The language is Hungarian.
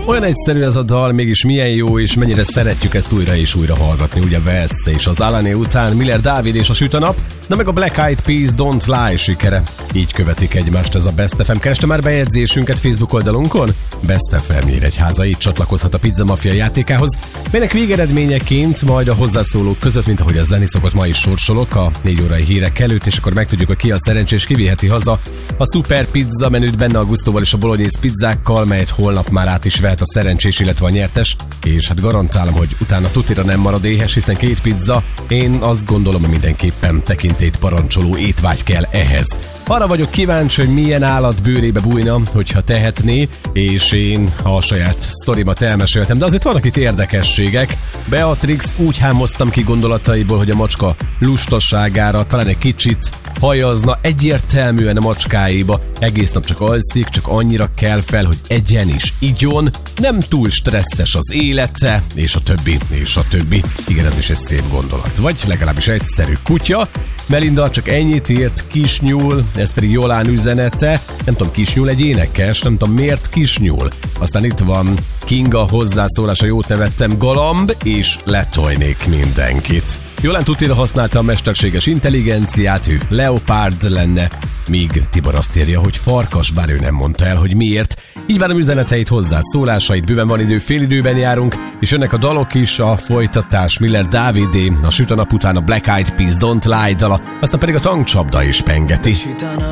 Olyan egyszerű ez a dal, mégis milyen jó, és mennyire szeretjük ezt újra és újra hallgatni. Ugye Vesz és az Alané után Miller Dávid és a Süt a nap, de meg a Black Eyed Peas Don't Lie sikere. Így követik egymást ez a Best FM. Kereste már bejegyzésünket Facebook oldalunkon? Best FM Nyíregyháza, így csatlakozhat a Pizza Mafia játékához, melynek végeredményeként majd a hozzászólók között, mint ahogy az lenni szokott, ma is sorsolok a 4 órai hírek előtt, és akkor megtudjuk, hogy ki a szerencsés, kiviheti haza a Super Pizza menüt benne a gusztóval és a bolognese pizzákkal, melyet holnap már át is vehet a szerencsés, illetve a nyertes, és hát garantálom, hogy utána tutira nem marad éhes, hiszen 2 pizza, én azt gondolom, hogy mindenképpen tekintélyt parancsoló étvágy kell ehhez. Arra vagyok kíváncsi, hogy milyen állat bőrébe bújna, hogyha tehetné, és én a saját sztorimat elmeséltem, de azért vannak itt érdekességek. Beatrix úgy hámoztam ki gondolataiból, hogy a macska lustaságára talán egy kicsit hajazna, egyértelműen a macskáiba egész nap csak alszik, csak annyira kell fel, hogy egyen is igyon, nem túl stresszes az élete, és a többi, és a többi. Igen, ez is egy szép gondolat. Vagy legalábbis egyszerű kutya. Melinda csak ennyit írt, Kisnyúl, ez pedig Jolán üzenete. Nem tudom, Kisnyúl egy énekes, nem tudom miért Kisnyúl. Aztán itt van Kinga hozzászólása, jót nevettem, galamb, és letojnék mindenkit. Jolán tutira használta a mesterséges intelligenciát, ő leopárd lenne, míg Tibor azt írja, hogy farkas, bár ő nem mondta el, hogy miért. Így várom üzeneteit, hozzászólásait, bőven van idő, félidőben járunk, és önnek a dalok is, a folytatás Miller Dávidé, a Süt a nap után a Black Eyed Peas Don't Lie dala, aztán pedig a tankcsapda is pengeti.